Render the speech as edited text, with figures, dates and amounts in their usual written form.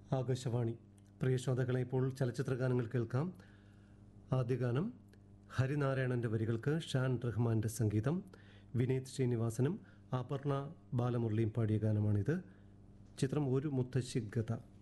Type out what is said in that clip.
ആകാശവാണി. പ്രിയ ശ്രോതാക്കളെ, ഇപ്പോൾ ചലച്ചിത്രഗാനങ്ങൾ കേൾക്കാം. ആദ്യ ഗാനം ഹരിനാരായണൻ്റെ വരികൾക്ക് ഷാൻ റഹ്മാൻ്റെ സംഗീതം, വിനീത് ശ്രീനിവാസനും അപർണ ബാലമുരളിയും പാടിയ ഗാനമാണിത്. ചിത്രം ഒരു മുത്തശ്ശി ഗത.